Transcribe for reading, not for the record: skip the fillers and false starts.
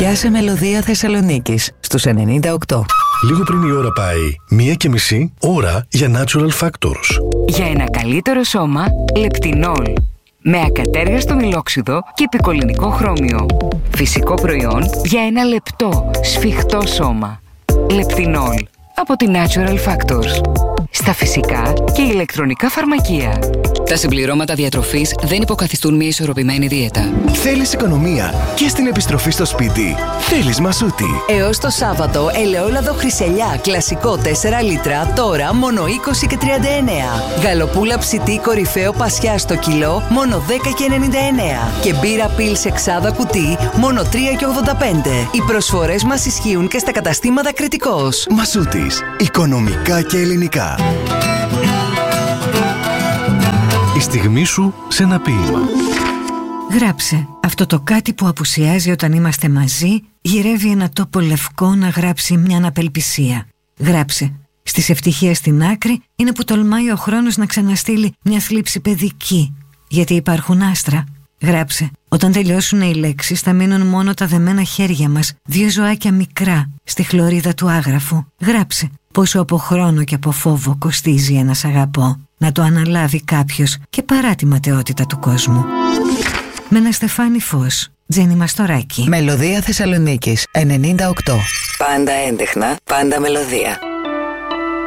Πιάσε Μελωδία Θεσσαλονίκης στους 98. Λίγο πριν η ώρα πάει 1:30 ώρα για Natural Factors. Για ένα καλύτερο σώμα, Λεπτινόλ. Με ακατέργαστο μιλόξιδο και επικολληνικό χρώμιο. Φυσικό προϊόν για ένα λεπτό, σφιχτό σώμα. Λεπτινόλ. Από τη Natural Factors. Στα φυσικά και ηλεκτρονικά φαρμακεία. Τα συμπληρώματα διατροφής δεν υποκαθιστούν μια ισορροπημένη δίαιτα. Θέλεις οικονομία και στην επιστροφή στο σπίτι. Θέλεις Μασούτη. Έως το Σάββατο, ελαιόλαδο Χρυσελιά, κλασικό 4 λίτρα, τώρα μόνο 20 και 39. Γαλοπούλα ψητή κορυφαίο πασιά στο κιλό, μόνο 10 και 99. Και μπύρα πιλς εξάδα κουτί, μόνο 3 και 85. Οι προσφορές μας ισχύουν και στα καταστήματα Κρητικός. Μασούτης. Οικονομικά και ελληνικά. Η στιγμή σου σε ένα ποίημα. Γράψε. Αυτό το κάτι που απουσιάζει όταν είμαστε μαζί γυρεύει ένα τόπο λευκό να γράψει μια απελπισία. Γράψε. Στις ευτυχίες στην άκρη είναι που τολμάει ο χρόνος να ξαναστείλει μια θλίψη παιδική. Γιατί υπάρχουν άστρα. Γράψε. Όταν τελειώσουν οι λέξεις θα μείνουν μόνο τα δεμένα χέρια μας, 2 ζωάκια μικρά, στη χλωρίδα του άγραφου. Γράψε. Πόσο από χρόνο και από φόβο κοστίζει ένας αγαπώ. Να το αναλάβει κάποιος και παρά τη ματαιότητα του κόσμου. Με ένα Στεφάνι Φως, Τζένι Μαστοράκη. Μελωδία Θεσσαλονίκης 98. Πάντα έντεχνα, πάντα μελωδία.